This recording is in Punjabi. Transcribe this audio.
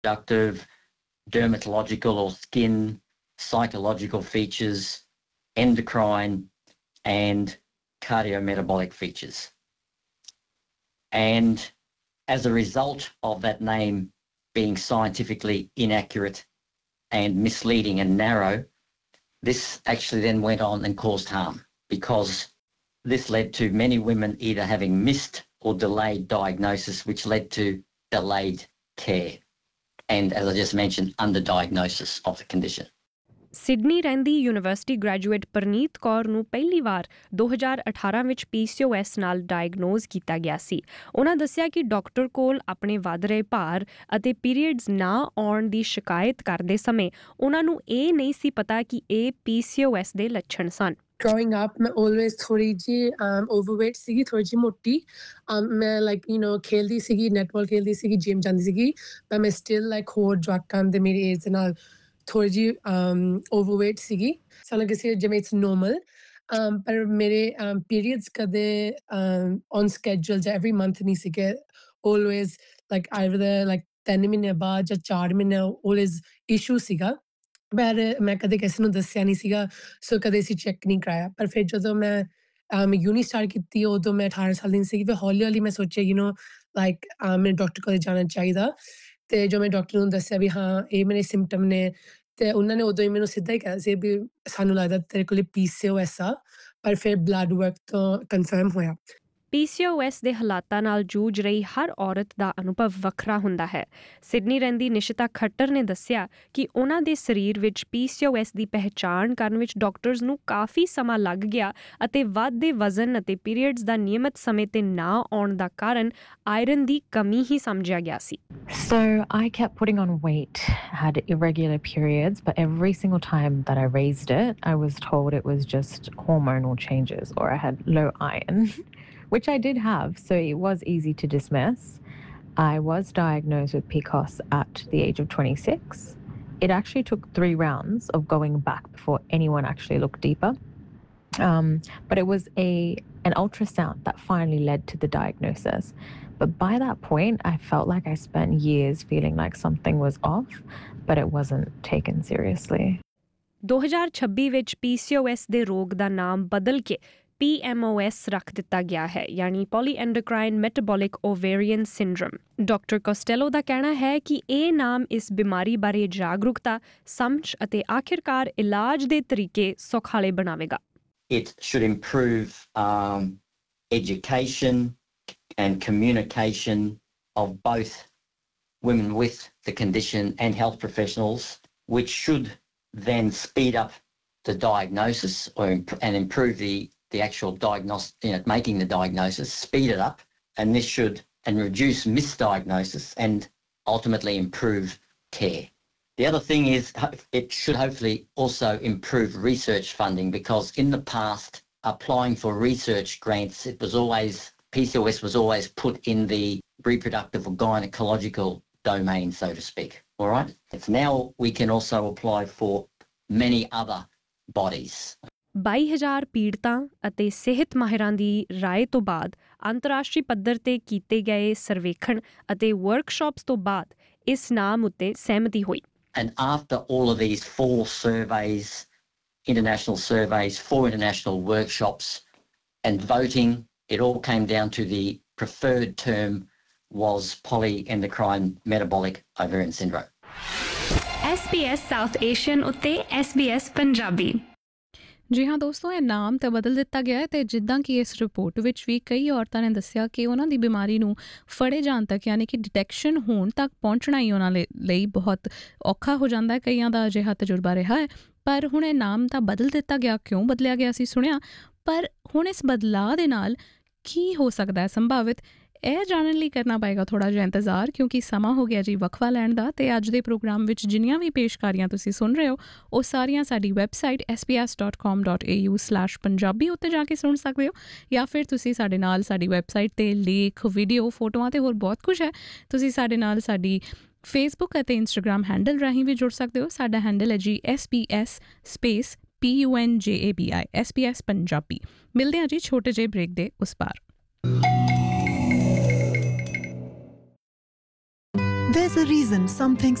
reproductive, dermatological or skin, psychological features, endocrine, and cardiometabolic features. And as a result of that name being scientifically inaccurate and misleading and narrow, this actually then went on and caused harm, because this led to many women either having missed or delayed diagnosis, which led to delayed care. And as I just mentioned, underdiagnosis of the condition. Sydney ਰਹਿੰਦੀ ਯੂਨੀਵਰਸਿਟੀ ਗ੍ਰੈਜੂਏਟ ਪਰਨੀਤ ਕੌਰ ਨੂੰ ਪਹਿਲੀ ਵਾਰ 2018 ਵਿੱਚ PCOS ਨਾਲ ਡਾਇਗਨੋਜ਼ ਕੀਤਾ ਗਿਆ ਸੀ। ਉਹਨਾਂ ਦੱਸਿਆ ਕਿ ਡਾਕਟਰ ਕੋਲ ਆਪਣੇ ਵੱਧ ਰਹੇ ਭਾਰ ਅਤੇ ਪੀਰੀਅਡਸ ਨਾ ਆਉਣ ਦੀ ਸ਼ਿਕਾਇਤ ਕਰਦੇ ਸਮੇਂ ਉਹਨਾਂ ਨੂੰ ਇਹ ਨਹੀਂ ਸੀ ਪਤਾ ਕਿ ਇਹ PCOS ਦੇ ਲੱਛਣ ਸਨ। Growing up, मैं always थोड़ी जी overweight ਸੀਗੀ, ਥੋੜੀ ਜੀ ਮੋਟੀ। ਮੈਂ like ਖੇਲਦੀ ਸੀਗੀ, ਨੈਟਬਾਲ ਖੇਲਦੀ ਸੀਗੀ, ਜਿਮ ਜਾਂਦੀ ਸੀਗੀ, ਪਰ ਮੈਂ still like ਹੋਰ ਜਵਾਕਾਂ ਦੇ ਮੇਰੀ ਏਜ ਦੇ ਨਾਲ ਥੋੜੀ ਜੀ overweight ਸੀਗੀ। ਸਾਨੂੰ ਕਿਸੇ ਜਿਵੇਂ it's normal, ਪਰ ਮੇਰੇ periods ਕਦੇ on schedule ਜਾਂ every month ਨਹੀਂ ਸੀਗੇ। always like either like 3 ਮਹੀਨੇ ਬਾਅਦ ਜਾਂ 4 ਮਹੀਨੇ always issue ਸੀਗਾ। ਪਰ ਮੈਂ ਕਦੇ ਕਿਸੇ ਨੂੰ ਦੱਸਿਆ ਨਹੀਂ ਸੀਗਾ, ਸੋ ਕਦੇ ਅਸੀਂ ਚੈੱਕ ਨਹੀਂ ਕਰਾਇਆ। ਪਰ ਫਿਰ ਜਦੋਂ ਮੈਂ ਯੂਨੀ ਸਟਾਰਟ ਕੀਤੀ, ਉਦੋਂ ਮੈਂ 18 ਸਾਲ ਦੀ ਸੀਗੀ। ਫਿਰ ਹੌਲੀ ਹੌਲੀ ਮੈਂ ਸੋਚਿਆ ਲਾਈਕ ਮੈਨੂੰ ਡਾਕਟਰ ਕੋਲ ਜਾਣਾ ਚਾਹੀਦਾ। ਅਤੇ ਜੋ ਮੈਂ ਡਾਕਟਰ ਨੂੰ ਦੱਸਿਆ ਵੀ ਹਾਂ ਇਹ ਮੇਰੇ ਸਿੰਪਟਮ ਨੇ, ਅਤੇ ਉਹਨਾਂ ਨੇ ਉਦੋਂ ਹੀ ਮੈਨੂੰ ਸਿੱਧਾ ਹੀ ਕਿਹਾ ਸੀ ਵੀ ਸਾਨੂੰ ਲੱਗਦਾ ਤੇਰੇ ਕੋਲ PCOS ਆ। ਪਰ ਫਿਰ ਬਲੱਡ ਵਰਕ ਤੋਂ ਕਨਫਰਮ ਹੋਇਆ। PCOS ਦੇ ਹਾਲਾਤਾਂ ਨਾਲ ਜੂਝ ਰਹੀ ਹਰ ਔਰਤ ਦਾ ਅਨੁਭਵ ਵੱਖਰਾ ਹੁੰਦਾ ਹੈ। ਸਿਡਨੀ ਰਹਿੰਦੀ ਨਿਸ਼ਿਤਾ ਖੱਟਰ ਨੇ ਦੱਸਿਆ ਕਿ ਉਹਨਾਂ ਦੇ ਸਰੀਰ ਵਿੱਚ PCOS ਦੀ ਪਹਿਚਾਣ ਕਰਨ ਵਿੱਚ ਡਾਕਟਰਸ ਨੂੰ ਕਾਫੀ ਸਮਾਂ ਲੱਗ ਗਿਆ ਅਤੇ ਵੱਧਦੇ ਵਜ਼ਨ ਅਤੇ ਪੀਰੀਅਡਸ ਦਾ ਨਿਯਮਿਤ ਸਮੇਂ ਤੇ ਨਾ ਆਉਣ ਦਾ ਕਾਰਨ ਆਇਰਨ ਦੀ ਕਮੀ ਹੀ ਸਮਝਿਆ ਗਿਆ ਸੀ। So I kept putting on weight, had irregular periods, but every single time that I raised it, I was told it was just hormonal changes or I had low iron. Which I did have, so it was easy to dismiss. I was diagnosed with PCOS at the age of 26. It actually took 3 rounds of going back before anyone actually looked deeper. But it was an ultrasound that finally led to the diagnosis. But by that point, I felt like I spent years feeling like something was off, but it wasn't taken seriously. 2026 ਵਿੱਚ PCOS ਦੇ ਰੋਗ ਦਾ ਨਾਮ ਬਦਲ ਕੇ PMOS ਰੱਖ ਦਿੱਤਾ ਗਿਆ ਹੈ, ਯਾਨੀ ਪੋਲੀਐਂਡੋਕਰਾਈਨ ਮੈਟਾਬੋਲਿਕ ਓਵੇਰੀਅਨ ਸਿੰਡਰਮ। ਡਾਕਟਰ ਕੋਸਟੈਲੋ ਦਾ ਕਹਿਣਾ ਹੈ ਕਿ ਇਹ ਨਾਮ ਇਸ ਬਿਮਾਰੀ ਬਾਰੇ ਜਾਗਰੂਕਤਾ, ਸਮਝ ਅਤੇ ਆਖਿਰਕਾਰ ਇਲਾਜ ਦੇ ਤਰੀਕੇ ਸੌਖਾਲੇ ਬਣਾਵੇਗਾ। It should improve education and communication of both women with the condition and health professionals, which should then speed up the diagnosis and improve the actual diagnostic, making the diagnosis, speed it up, and this should reduce misdiagnosis and ultimately improve care. The other thing is it should hopefully also improve research funding, because in the past, applying for research grants, PCOS was always put in the reproductive or gynecological domain, so to speak. All right? It's now we can also apply for many other bodies. 22,000 ਪੀੜਤਾਂ ਅਤੇ ਸਿਹਤ ਮਾਹਿਰਾਂ ਦੀ ਰਾਏ ਤੋਂ ਬਾਅਦ ਅੰਤਰਰਾਸ਼ਟਰੀ ਪੱਧਰ ਤੇ ਕੀਤੇ ਗਏ ਸਰਵੇਖਣ ਅਤੇ ਵਰਕਸ਼ਾਪਸ ਤੋਂ ਬਾਅਦ ਇਸ ਨਾਮ ਉੱਤੇ ਸਹਿਮਤੀ ਹੋਈ। And after all of these 4 surveys, international surveys, 4 international workshops and voting, it all came down to the preferred term was polyendocrine metabolic ovarian syndrome. SBS South Asian ਉੱਤੇ SBS ਪੰਜਾਬੀ। ਜੀ ਹਾਂ ਦੋਸਤੋ, ਇਹ ਨਾਮ ਤਾਂ ਬਦਲ ਦਿੱਤਾ ਗਿਆ ਹੈ ਅਤੇ ਜਿੱਦਾਂ ਕਿ ਇਸ ਰਿਪੋਰਟ ਵਿੱਚ ਵੀ ਕਈ ਔਰਤਾਂ ਨੇ ਦੱਸਿਆ ਕਿ ਉਹਨਾਂ ਦੀ ਬਿਮਾਰੀ ਨੂੰ ਫੜੇ ਜਾਣ ਤੱਕ, ਯਾਨੀ ਕਿ ਡਿਟੈਕਸ਼ਨ ਹੋਣ ਤੱਕ ਪਹੁੰਚਣਾ ਹੀ ਉਹਨਾਂ ਲਈ ਬਹੁਤ ਔਖਾ ਹੋ ਜਾਂਦਾ ਹੈ। ਕਈਆਂ ਦਾ ਅਜਿਹਾ ਤਜਰਬਾ ਰਿਹਾ ਹੈ। ਪਰ ਹੁਣ ਇਹ ਨਾਮ ਤਾਂ ਬਦਲ ਦਿੱਤਾ ਗਿਆ। ਕਿਉਂ ਬਦਲਿਆ ਗਿਆ ਅਸੀਂ ਸੁਣਿਆ, ਪਰ ਹੁਣ ਇਸ ਬਦਲਾਅ ਦੇ ਨਾਲ ਕੀ ਹੋ ਸਕਦਾ ਹੈ ਸੰਭਾਵਿਤ, ਇਹ ਜਾਣਨ ਲਈ ਕਰਨਾ ਪਏਗਾ ਥੋੜ੍ਹਾ ਜਿਹਾ ਇੰਤਜ਼ਾਰ, ਕਿਉਂਕਿ ਸਮਾਂ ਹੋ ਗਿਆ ਜੀ ਵਕਫਾ ਲੈਣ ਦਾ। ਅਤੇ ਅੱਜ ਦੇ ਪ੍ਰੋਗਰਾਮ ਵਿੱਚ ਜਿੰਨੀਆਂ ਵੀ ਪੇਸ਼ਕਾਰੀਆਂ ਤੁਸੀਂ ਸੁਣ ਰਹੇ ਹੋ ਉਹ ਸਾਰੀਆਂ ਸਾਡੀ ਵੈਬਸਾਈਟ sbs.com.au/ਪੰਜਾਬੀ ਉੱਤੇ ਜਾ ਕੇ ਸੁਣ ਸਕਦੇ ਹੋ, ਜਾਂ ਫਿਰ ਤੁਸੀਂ ਸਾਡੇ ਨਾਲ ਸਾਡੀ ਵੈਬਸਾਈਟ 'ਤੇ ਲੇਖ, ਵੀਡੀਓ, ਫੋਟੋਆਂ ਅਤੇ ਹੋਰ ਬਹੁਤ ਕੁਛ ਹੈ। ਤੁਸੀਂ ਸਾਡੇ ਨਾਲ ਸਾਡੀ ਫੇਸਬੁੱਕ ਅਤੇ ਇੰਸਟਾਗ੍ਰਾਮ ਹੈਂਡਲ ਰਾਹੀਂ ਵੀ ਜੁੜ ਸਕਦੇ ਹੋ। ਸਾਡਾ ਹੈਂਡਲ ਹੈ ਜੀ SBS_PUNJABI SBS ਪੰਜਾਬੀ। ਮਿਲਦੇ ਹਾਂ ਜੀ ਛੋਟੇ ਜਿਹੇ ਬ੍ਰੇਕ ਦੇ ਉਸ ਪਾਰ। There's a reason some things